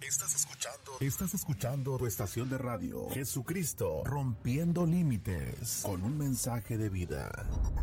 Estás escuchando tu estación de radio, Jesucristo, rompiendo límites, con un mensaje de vida.